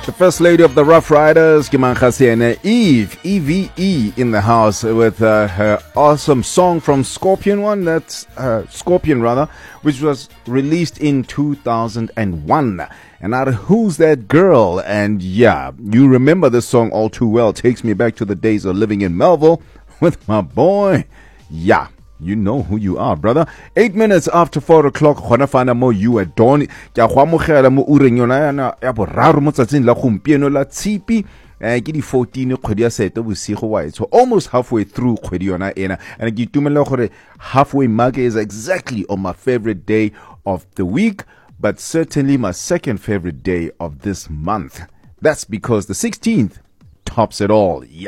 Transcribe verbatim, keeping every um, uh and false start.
The First Lady of the Rough Riders, Kimang Khasiene, Eve, E V E, in the house with uh, her awesome song from Scorpion One, that's uh, Scorpion rather, which was released in two thousand one. And now, Who's That Girl? And yeah, you remember this song all too well. Takes me back to the days of living in Melville with my boy. Yeah. You know who you are, brother. Eight minutes after four o'clock, Khonafana mo you at dawn. Ke a go amogela mo ureng yona yana ya boraro mo tsatsing la gompieno la tshipi. Eh ke di fourteen kgwedi ya sete bosigo wa so almost halfway through kgwedi yona ena. And ke itumela gore halfway mark is exactly on my favorite day of the week, but certainly my second favorite day of this month. That's because the sixteenth tops it all.